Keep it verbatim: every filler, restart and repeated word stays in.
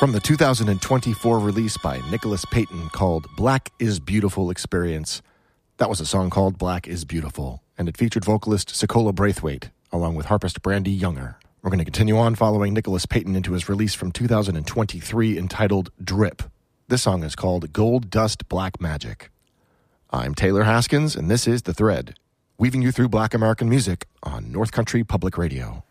From the two thousand twenty-four release by Nicholas Payton called Black is Beautiful Experience, that was a song called Black is Beautiful, and it featured vocalist Sokola Braithwaite, along with harpist Brandy Younger. We're going to continue on following Nicholas Payton into his release from two thousand twenty-three entitled Drip. This song is called Gold Dust Black Magic. I'm Taylor Haskins, and this is The Thread, weaving you through Black American music on North Country Public Radio.